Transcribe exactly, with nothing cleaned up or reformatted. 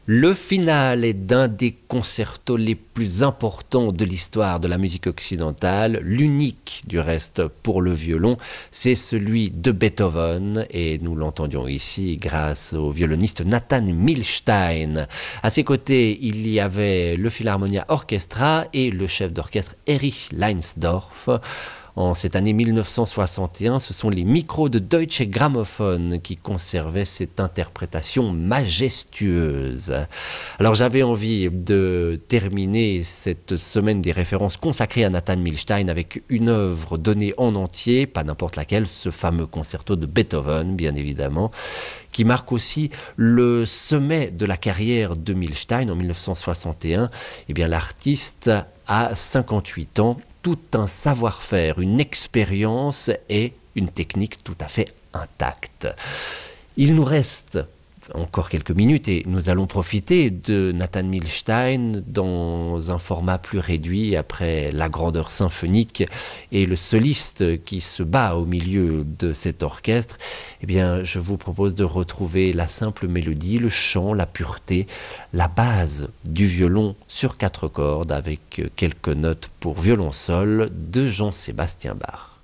Le finale est d'un des concertos les plus importants de l'histoire de la musique occidentale, l'unique du reste pour le violon, c'est celui de Beethoven et nous l'entendions ici grâce au violoniste Nathan Milstein. À ses côtés, il y avait le Philharmonia Orchestra et le chef d'orchestre Erich Leinsdorf. En cette année mille neuf cent soixante et un, ce sont les micros de Deutsche Grammophon qui conservaient cette interprétation majestueuse. Alors j'avais envie de terminer cette semaine des références consacrées à Nathan Milstein avec une œuvre donnée en entier, pas n'importe laquelle, ce fameux concerto de Beethoven, bien évidemment, qui marque aussi le sommet de la carrière de Milstein en mille neuf cent soixante et un. Eh bien, l'artiste a cinquante-huit ans, tout un savoir-faire, une expérience et une technique tout à fait intacte. Il nous reste encore quelques minutes et nous allons profiter de Nathan Milstein dans un format plus réduit après la grandeur symphonique et le soliste qui se bat au milieu de cet orchestre. Eh bien, je vous propose de retrouver la simple mélodie, le chant, la pureté, la base du violon sur quatre cordes avec quelques notes pour violon seul de Jean-Sébastien Bach.